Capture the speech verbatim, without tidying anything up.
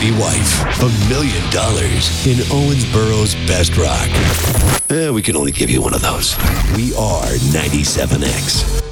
trophy wife. A million dollars in Owensboro's best rock. Eh, we can only give you one of those. We are ninety-seven X.